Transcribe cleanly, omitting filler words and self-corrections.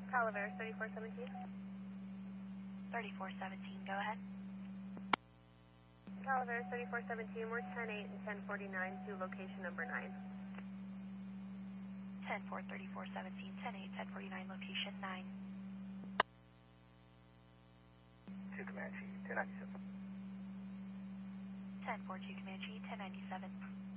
Calaveras 3417. 3417, go ahead. Calaveras 3417, we're 10-8 and 1049 to location number 9. 10-4, 3417, 10-8, 1049, location 9. 2 Comanche, 1097. 10-4, 2 Comanche, 1097.